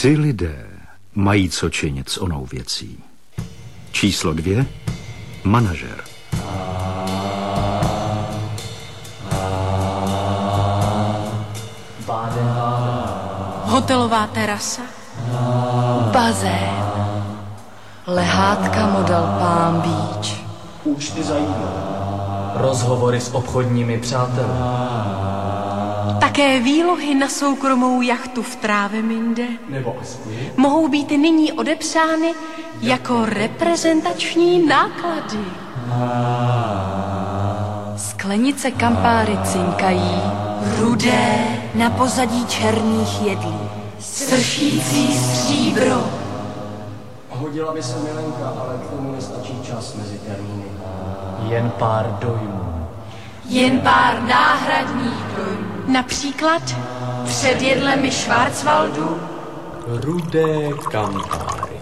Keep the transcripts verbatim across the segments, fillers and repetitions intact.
Tři lidé mají co činit s onou věcí. Číslo dvě, manažer. Hotelová terasa. Bazén. Lehátka model Palm Beach. Účty za jídlo. Rozhovory s obchodními přáteli. Také výlohy na soukromou jachtu v Travemünde Nebo aspoň mohou být nyní odepsány jako reprezentační náklady. Sklenice Campari cinkají, rudé na pozadí černých jedlí. Sršící stříbro. hodila by se milenka, ale k tomu nestačí čas mezi termíny. Jen pár dojmů. Jen pár náhradních dojmů. Například před jedlemi Schwarzwaldu. Rudé Campari.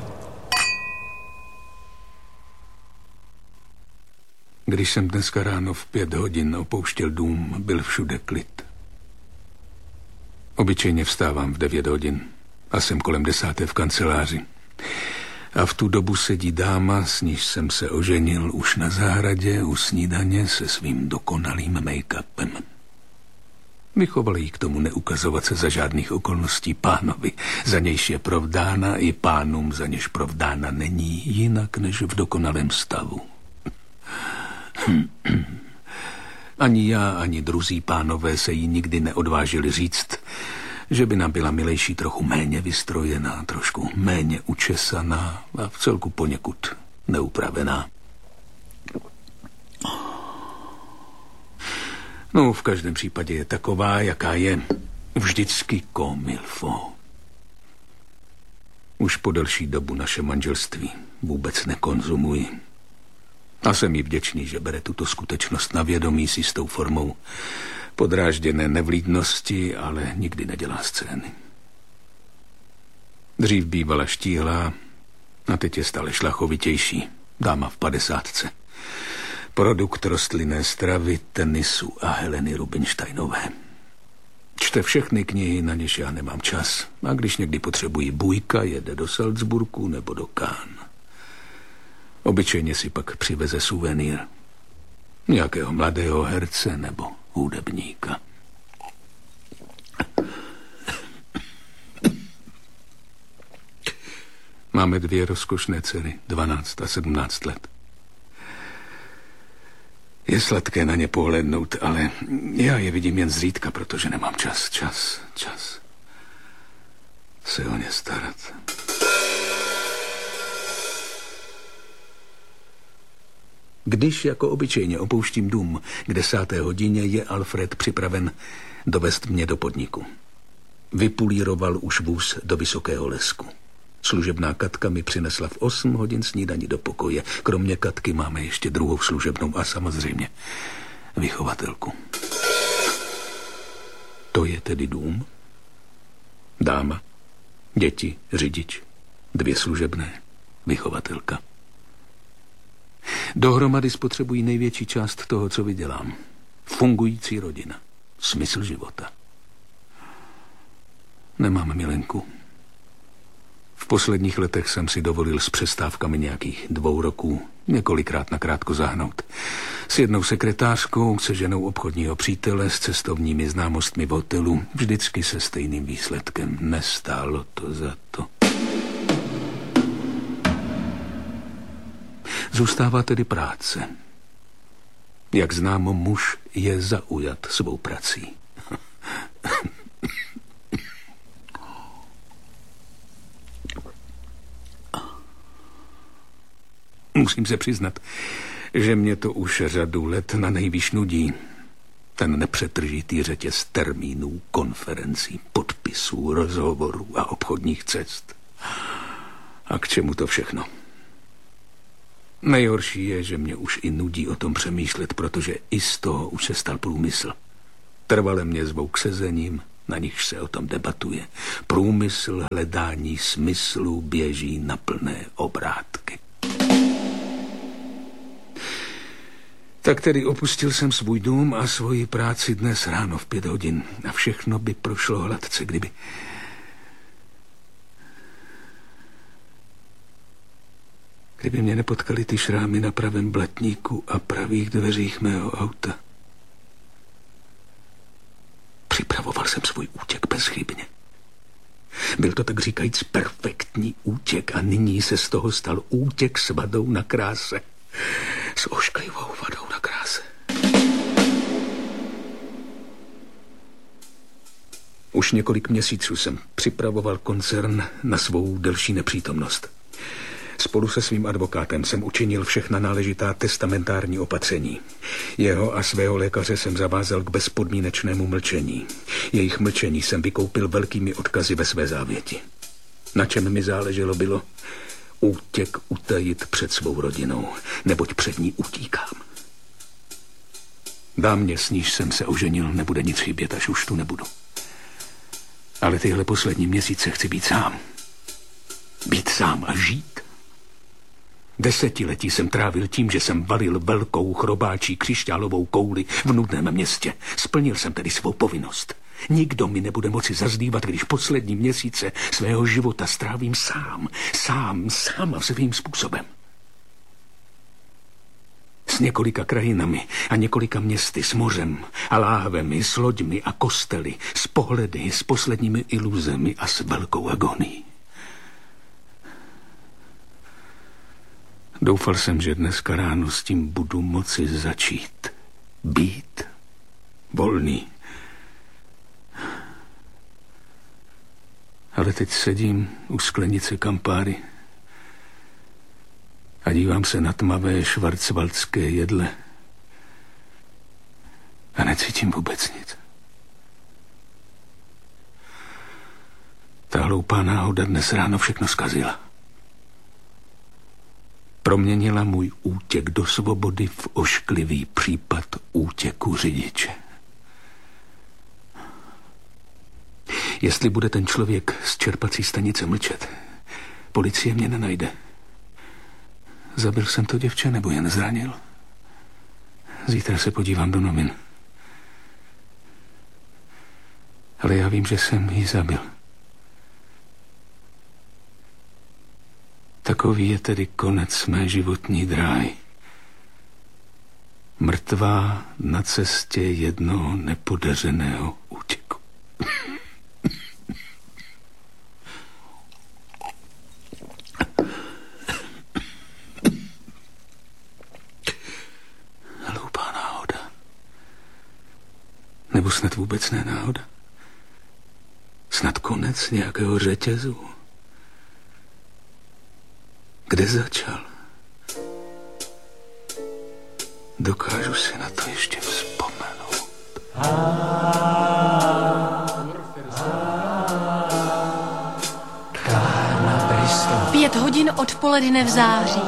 Když jsem dneska ráno v pět hodin opouštěl dům, byl všude klid. Obyčejně vstávám v devět hodin a jsem kolem desáté v kanceláři. A v tu dobu sedí dáma, s níž jsem se oženil už na zahradě u snídaně se svým dokonalým make-upem. Vychoval jí k tomu neukazovat se za žádných okolností pánovi, za nějž je provdána, i pánům, za něž provdána není, jinak než v dokonalém stavu. Ani já, ani druzí pánové se jí nikdy neodvážili říct, že by nám byla milejší trochu méně vystrojená, trošku méně učesaná a v celku poněkud neupravená. No, v každém případě je taková, jaká je, vždycky comme il faut. Už po delší dobu naše manželství vůbec nekonzumuji. A jsem jí vděčný, že bere tuto skutečnost na vědomí s jistou formou podrážděné nevlídnosti, ale nikdy nedělá scény. Dřív bývala štíhlá a teď je stále šlachovitější. Dáma v padesátce. Produkt rostlinné stravy, tenisu a Heleny Rubinsteinové. Čte všechny knihy, na něž já nemám čas. A když někdy potřebují bujka, jede do Salzburgu nebo do Cannes. Obyčejně si pak přiveze suvenýr. Nějakého mladého herce nebo hudebníka. Máme dvě rozkošné dcery, dvanáct a sedmnáct let. Je sladké na ně pohlednout, ale já je vidím jen zřídka, protože nemám čas, čas, čas se o ně starat. Když jako obyčejně opouštím dům k desáté hodině, je Alfred připraven dovést mě do podniku. Vypulíroval už vůz do Vysokého Lesku. Služebná Katka mi přinesla v osm hodin snídani do pokoje. Kromě Katky máme ještě druhou služebnou a samozřejmě vychovatelku. To je tedy dům, dáma, děti, řidič, dvě služebné, vychovatelka. Dohromady spotřebují největší část toho, co vydělám. Fungující rodina. Smysl života. Nemám milenku. V posledních letech jsem si dovolil s přestávkami nějakých dvou roků několikrát nakrátko zahnout. S jednou sekretářkou, se ženou obchodního přítele, s cestovními známostmi v hotelu. Vždycky se stejným výsledkem. Nestálo to za to. Zůstává tedy práce. Jak známo, muž je zaujat svou prací. Musím se přiznat, že mě to už řadu let na nejvýš nudí. Ten nepřetržitý řetěz termínů, konferencí, podpisů, rozhovorů a obchodních cest. A k čemu to všechno? Nejhorší je, že mě už i nudí o tom přemýšlet, protože i z toho už se stal průmysl. Trvale mě zvou k sezením, na nichž se o tom debatuje. Průmysl hledání smyslu běží na plné obrátky. Tak tedy opustil jsem svůj dům a svoji práci dnes ráno v pět hodin. A všechno by prošlo hladce, kdyby... Kdyby mě nepotkaly ty šrámy na pravém blatníku a pravých dveřích mého auta. Připravoval jsem svůj útěk bezchybně. Byl to tak říkajíc perfektní útěk a nyní se z toho stal útěk s vadou na kráse. S ošklivou vadou na kráse. Už několik měsíců jsem připravoval koncern na svou delší nepřítomnost. Spolu se svým advokátem jsem učinil všechna náležitá testamentární opatření. Jeho a svého lékaře jsem zavázal k bezpodmínečnému mlčení. Jejich mlčení jsem vykoupil velkými odkazy ve své závěti. Na čem mi záleželo bylo útěk utajit před svou rodinou, neboť před ní utíkám. Dámě, s níž jsem se oženil, nebude nic chybět, až už tu nebudu. Ale tyhle poslední měsíce chci být sám. Být sám a žít. Desetiletí jsem trávil tím, že jsem valil velkou chrobáčí křišťálovou kouli v nudném městě. Splnil jsem tedy svou povinnost. Nikdo mi nebude moci zazdívat, když poslední měsíce svého života strávím sám. Sám, sám a svým způsobem. S několika krajinami a několika městy, s mořem a láhvemi, s loďmi a kostely, s pohledy, s posledními iluzemi a s velkou agonií. Doufal jsem, že dneska ráno s tím budu moci začít. Být volný. Ale teď sedím u sklenice Campari a dívám se na tmavé švarcvaldské jedle a necítím vůbec nic. Ta hloupá náhoda dnes ráno všechno zkazila. Proměnila můj útěk do svobody v ošklivý případ útěku řidiče. Jestli bude ten člověk z čerpací stanice mlčet, policie mě nenajde. Zabil jsem to děvče nebo jen zranil? Zítra se podívám do novin. Ale já vím, že jsem ji zabil. Takový je tedy konec mé životní dráhy. Mrtvá na cestě jednoho nepodařeného útěku. Hloupá náhoda. Nebo snad vůbec ne náhoda. Snad konec nějakého řetězu. Kde začal? Dokážu si na to ještě vzpomenout. Pět hodin odpoledne v září.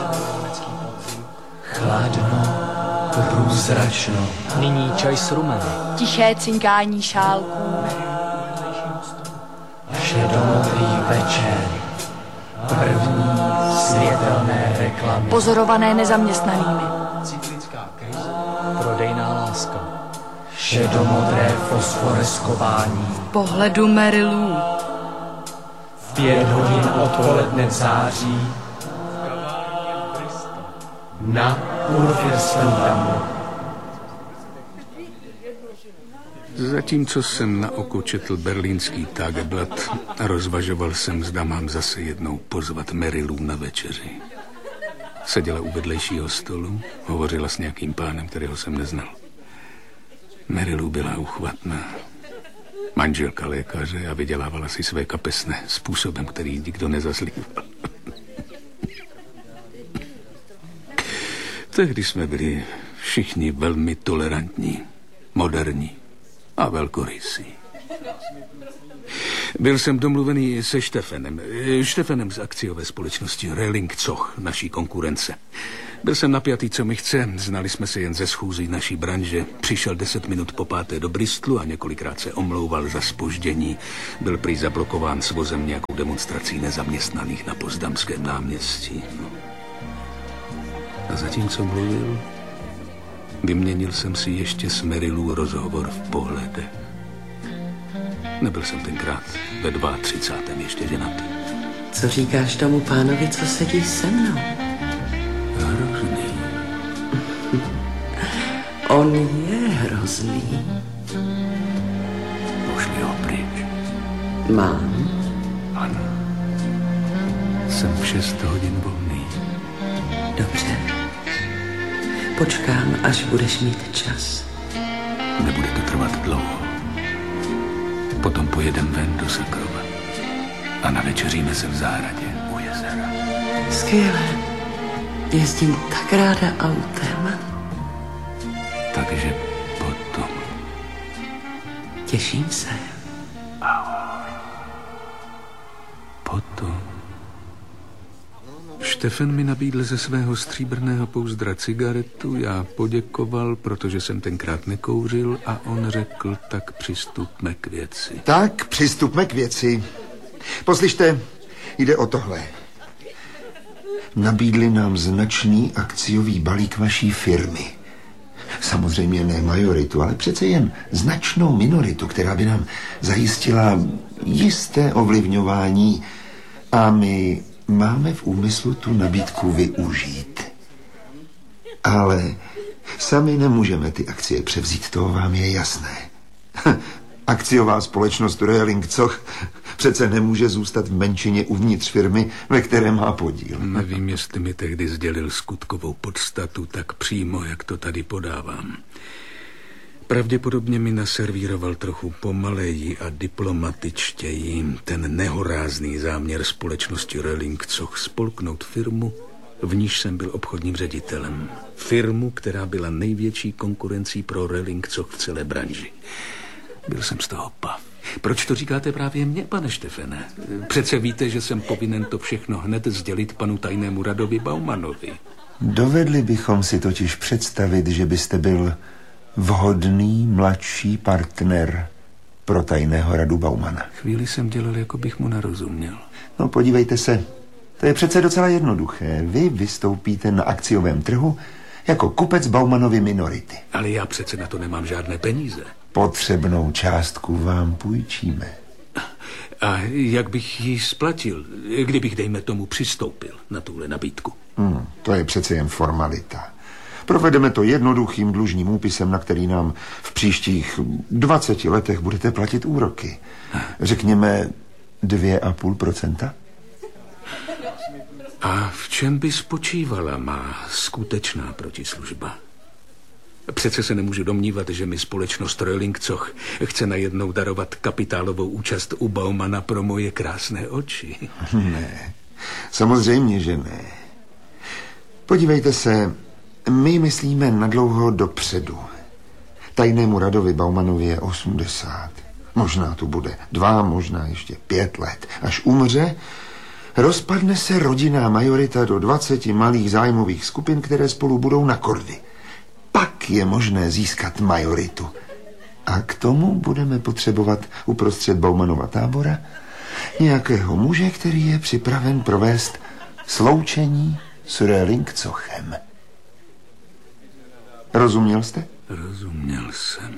Chladno, průzračno. Nyní čaj s rumem. Tiché cinkání šálků. Šedomodrý večer. První světelné reklamy. Pozorované nezaměstnanými. Cyklická krize. Prodejná láska. Šedomodré fosforeskování. Pohledu Marilů. Pět hodin odpoledne v září. Na Kurfürstendamu. Zatímco jsem na oko četl berlínský Tageblatt a rozvažoval jsem, zda mám zase jednou pozvat Marilu na večeři. Seděla u vedlejšího stolu, hovořila s nějakým pánem, kterého jsem neznal. Marilu byla uchvatná. Manželka lékaře a vydělávala si své kapesné způsobem, který nikdo nezazlíval. Tehdy jsme byli všichni velmi tolerantní, moderní a velkorysí. Byl jsem domluvený se Štefenem. Štefenem z akciové společnosti Relling Zoch, naší konkurence. Byl jsem napjatý, co mi chce. Znali jsme se jen ze schůzí naší branže. Přišel deset minut po páté do Bristolu a několikrát se omlouval za zpoždění. Byl prý zablokován s vozem nějakou demonstrací nezaměstnaných na Potsdamském náměstí. A zatímco mluvil, vyměnil jsem si ještě s Marilou rozhovor v pohledech. Nebyl jsem tenkrát ve třicátém druhém ještě ženatý. Co říkáš tomu pánovi, co sedí se mnou? Hrozný. On je hrozný. Pošli ho pryč. Mám. Ano. Jsem v šest hodin volný. Dobře. Počkám, až budeš mít čas. Nebude to trvat dlouho. Potom pojedem ven do Sakrova. A navečeříme se v zahradě u jezera. Skvěle. Jezdím tak ráda autem. Takže potom. Těším se. Ahoj. Potom. Štefan mi nabídl ze svého stříbrného pouzdra cigaretu, já poděkoval, protože jsem tenkrát nekouřil, a on řekl, tak přistupme k věci. Tak, přistupme k věci. Poslyšte, jde o tohle. Nabídli nám značný akciový balík vaší firmy. Samozřejmě ne majoritu, ale přece jen značnou minoritu, která by nám zajistila jisté ovlivňování, a my máme v úmyslu tu nabídku využít. Ale sami nemůžeme ty akcie převzít, to vám je jasné. Akciová společnost Röhling Zoch přece nemůže zůstat v menšině uvnitř firmy, ve které má podíl. Nevím, jestli mi tehdy sdělil skutkovou podstatu tak přímo, jak to tady podávám. Pravděpodobně mi naservíroval trochu pomaleji a diplomatičtěji ten nehorázný záměr společnosti Röhling Zoch spolknout firmu, v níž jsem byl obchodním ředitelem. Firmu, která byla největší konkurencí pro Röhling Zoch v celé branži. Byl jsem z toho pav. Proč to říkáte právě mně, pane Štefane? Přece víte, že jsem povinen to všechno hned sdělit panu tajnému radovi Baumanovi. Dovedli bychom si totiž představit, že byste byl vhodný mladší partner pro tajného radu Baumana. Chvíli jsem dělal, jako bych mu narozuměl. No podívejte se, to je přece docela jednoduché. Vy vystoupíte na akciovém trhu jako kupec Baumanovy minority. Ale já přece na to nemám žádné peníze. Potřebnou částku vám půjčíme. A jak bych ji splatil, kdybych, dejme tomu, přistoupil na tuhle nabídku? Hmm, to je přece jen formalita. Provedeme to jednoduchým dlužním úpisem, na který nám v příštích dvaceti letech budete platit úroky. Řekněme dvě a půl procenta. A v čem by spočívala má skutečná protislužba? Přece se nemůžu domnívat, že mi společnost Röhling Zoch chce najednou darovat kapitálovou účast u Baumana pro moje krásné oči. Ne, samozřejmě, že ne. Podívejte se, my myslíme nadlouho dopředu. Tajnému radovi Baumanovi je osmdesát. Možná tu bude dva, možná ještě pět let. Až umře, rozpadne se rodinná majorita do dvaceti malých zájmových skupin, které spolu budou na kordy. Pak je možné získat majoritu. A k tomu budeme potřebovat uprostřed Baumanova tábora nějakého muže, který je připraven provést sloučení s Röhling Zochem. Rozuměl jste? Rozuměl jsem.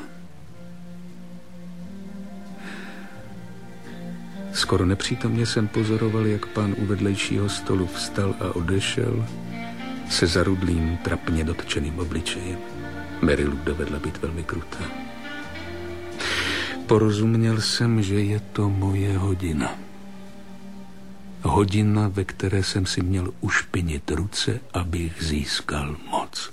Skoro nepřítomně jsem pozoroval, jak pán u vedlejšího stolu vstal a odešel se zarudlým, trapně dotčeným obličejem. Mary Lou dovedla být velmi krutá. Porozuměl jsem, že je to moje hodina. Hodina, ve které jsem si měl ušpinit ruce, abych získal moc.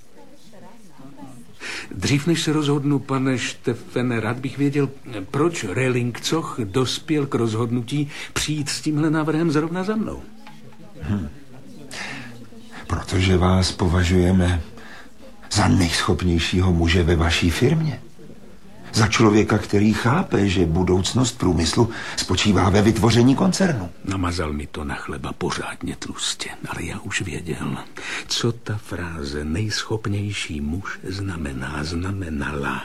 Dřív než se rozhodnu, pane Štefane, rád bych věděl, proč Röhling Zoch dospěl k rozhodnutí přijít s tímhle návrhem zrovna za mnou. Hm. Protože vás považujeme za nejschopnějšího muže ve vaší firmě. Za člověka, který chápe, že budoucnost průmyslu spočívá ve vytvoření koncernu. Namazal mi to na chleba pořádně tlustě, ale já už věděl, co ta fráze nejschopnější muž znamená, znamenala.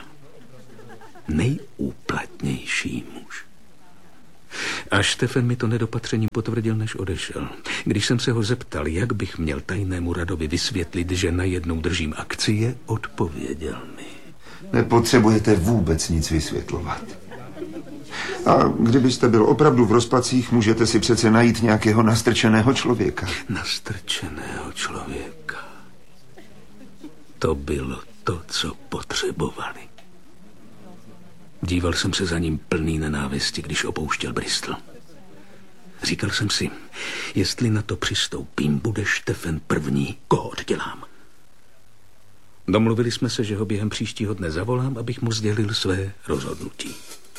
Nejúplatnější muž. A Štefan mi to nedopatřením potvrdil, než odešel. Když jsem se ho zeptal, jak bych měl tajnému radovi vysvětlit, že najednou držím akcie, odpověděl mi. Nepotřebujete vůbec nic vysvětlovat. A kdybyste byl opravdu v rozpacích, můžete si přece najít nějakého nastrčeného člověka. Nastrčeného člověka. To bylo to, co potřebovali. Díval jsem se za ním plný nenávisti, když opouštěl Bristol. Říkal jsem si, jestli na to přistoupím, bude Štefan první, koho oddělám. Domluvili jsme se, že ho během příštího dne zavolám, abych mu sdělil své rozhodnutí.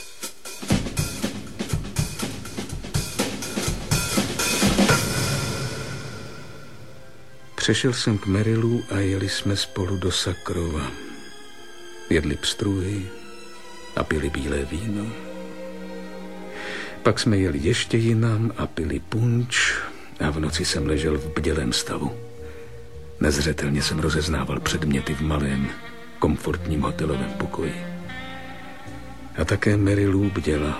Přešel jsem k Merilu a jeli jsme spolu do Sakrova. Jedli pstruhy a pili bílé víno. Pak jsme jeli ještě jinam a pili punč a v noci jsem ležel v bdělém stavu. Nezřetelně jsem rozeznával předměty v malém, komfortním hotelovém pokoji. A také Mary Lou bděla.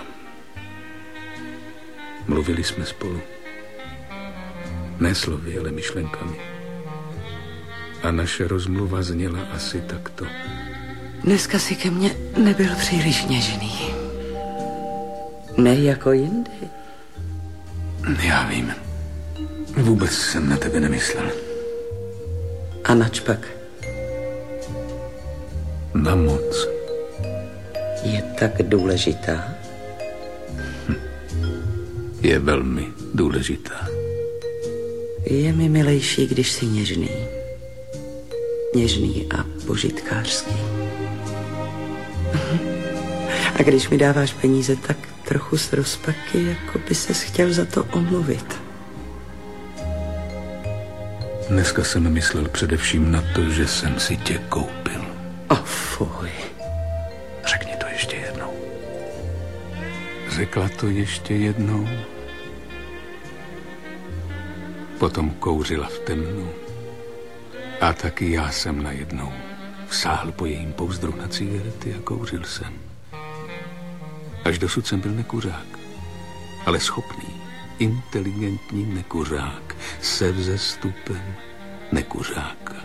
Mluvili jsme spolu. Ne slovy, ale myšlenkami. A naše rozmluva zněla asi takto. Dneska si ke mně nebyl příliš něžný. Ne jako jindy. Já vím. Vůbec jsem na tebe nemyslel. A nač pak? Na moc. Je tak důležitá? Hm. Je velmi důležitá. Je mi milejší, když jsi něžný. Něžný a požitkářský. A když mi dáváš peníze, tak trochu z rozpaky, jako by ses chtěl za to omluvit. Dneska jsem myslel především na to, že jsem si tě koupil. O, fuj. Řekni to ještě jednou. Řekla to ještě jednou. Potom kouřila v temnu. A taky já jsem najednou vsáhl po jejím pouzdru na cigarety a kouřil jsem. Až dosud jsem byl nekuřák, ale schopný, inteligentní nekuřák se vzestupem nekuřáka.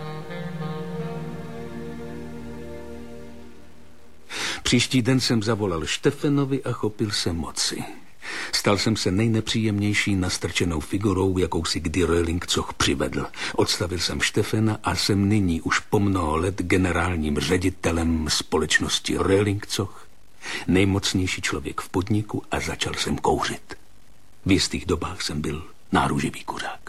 Příští den jsem zavolal Štefanovi a chopil se moci. Stal jsem se nejnepříjemnější nastrčenou figurou, jakou si kdy Röhlingcoch přivedl. Odstavil jsem Štefana a jsem nyní už po mnoho let generálním ředitelem společnosti Röhlingcoch, nejmocnější člověk v podniku, a začal jsem kouřit. V jistých dobách jsem byl náruživý kuřák.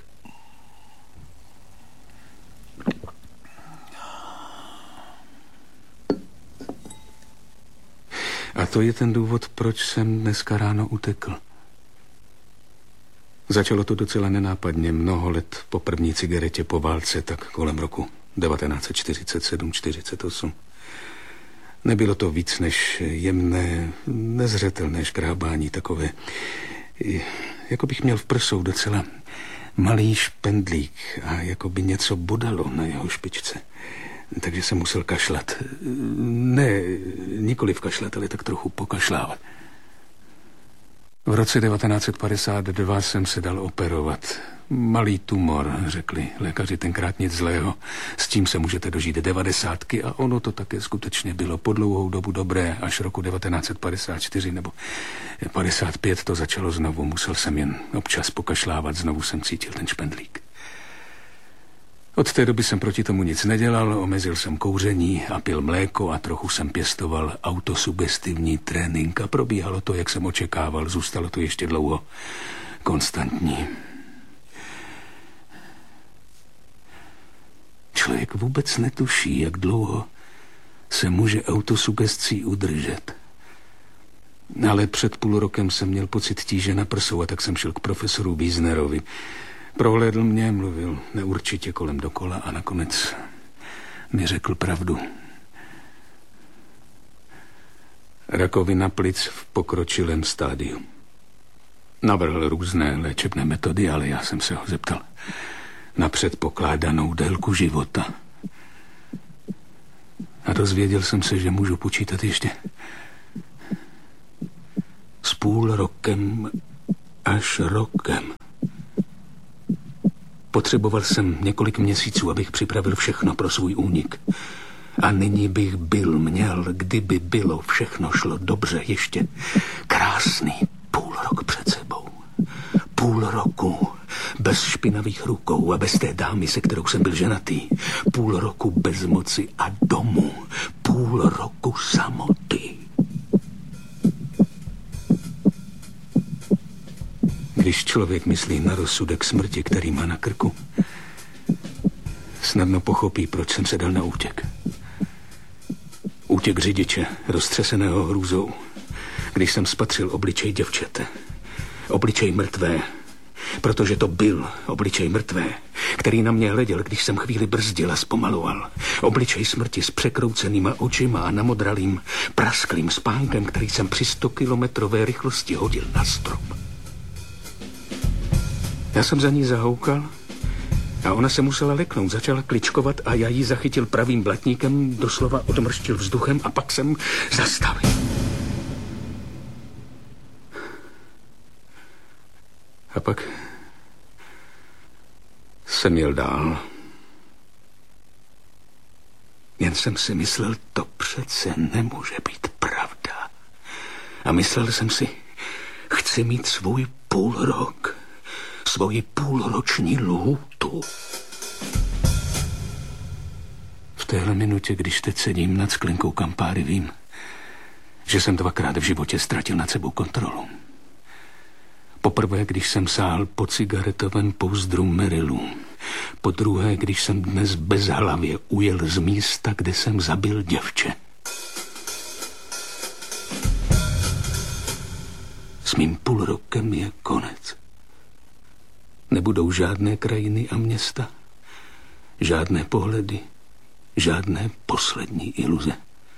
A to je ten důvod, proč jsem dneska ráno utekl. Začalo to docela nenápadně, mnoho let po první cigaretě po válce, tak kolem roku devatenáct set čtyřicet sedm čtyřicet osm. Nebylo to víc než jemné, nezřetelné škrábání, takové, jako bych měl v prsou docela malý špendlík a jako by něco bodalo na jeho špičce. Takže jsem musel kašlat. Ne, nikoliv kašlat, ale tak trochu pokašlávat. V roce devatenáct set padesát dva jsem se dal operovat. Malý tumor, řekli lékaři, tenkrát nic zlého. S tím se můžete dožít devadesátky a ono to také skutečně bylo po dlouhou dobu dobré. Až roku devatenáct set padesát čtyři nebo padesát pět to začalo znovu. Musel jsem jen občas pokašlávat, znovu jsem cítil ten špendlík. Od té doby jsem proti tomu nic nedělal, omezil jsem kouření a pil mléko a trochu jsem pěstoval autosugestivní trénink a probíhalo to, jak jsem očekával. Zůstalo to ještě dlouho konstantní. Člověk vůbec netuší, jak dlouho se může autosugestcí udržet. Ale před půl rokem jsem měl pocit tíže na prsou a tak jsem šel k profesoru Wiesnerovi. Prohlédl mě, mluvil neurčitě kolem dokola a nakonec mi řekl pravdu. Rakovina plic v pokročilém stádiu. Navrhl různé léčebné metody, ale já jsem se ho zeptal na předpokládanou délku života. A dozvěděl jsem se, že můžu počítat ještě s půl rokem až rokem. Potřeboval jsem několik měsíců, abych připravil všechno pro svůj únik. A nyní bych byl měl, kdyby bylo všechno šlo dobře, ještě krásný půl rok před sebou. Půl roku bez špinavých rukou a bez té dámy, se kterou jsem byl ženatý. Půl roku bez moci a domu. Půl roku samoty. Když člověk myslí na rozsudek smrti, který má na krku, snadno pochopí, proč jsem se dal na útěk. Útěk řidiče, roztřeseného hrůzou, když jsem spatřil obličej děvčete. Obličej mrtvé, protože to byl obličej mrtvé, který na mě hleděl, když jsem chvíli brzdil a zpomaloval. Obličej smrti s překroucenýma očima a namodralým, prasklým spánkem, který jsem při stokilometrové rychlosti hodil na strop. Já jsem za ní zahoukal a ona se musela leknout, začala kličkovat a já ji zachytil pravým blatníkem, doslova odmrštil vzduchem a pak jsem zastavil. A pak jsem jel dál. Jen jsem si myslel, to přece nemůže být pravda. A myslel jsem si, chci mít svůj půl rok, svoji půlroční lhůtu. V téhle minutě, když teď sedím nad sklenkou Campari, vím, že jsem dvakrát v životě ztratil nad sebou kontrolu. Poprvé, když jsem sáhl po cigaretovém pouzdru Merilu. Po druhé, když jsem dnes bezhlavě ujel z místa, kde jsem zabil děvče. S mým půl rokem je konec. Nebudou žádné krajiny a města, žádné pohledy, žádné poslední iluze.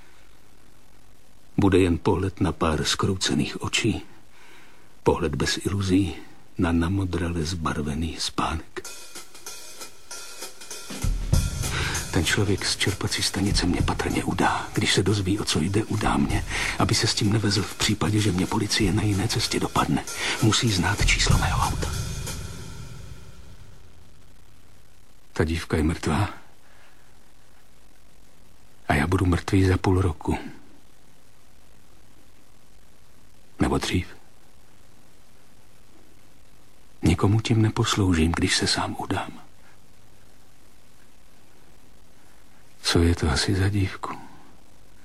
Bude jen pohled na pár skroucených očí, pohled bez iluzí na namodrale zbarvený spánek. Ten člověk z čerpací stanice mě patrně udá. Když se dozví, o co jde, udá mě, aby se s tím nevezl v případě, že mě policie na jiné cestě dopadne. Musí znát číslo mého auta. Ta dívka je mrtvá a já budu mrtvý za půl roku. Nebo dřív. Nikomu tím neposloužím, když se sám udám. Co je to asi za dívku?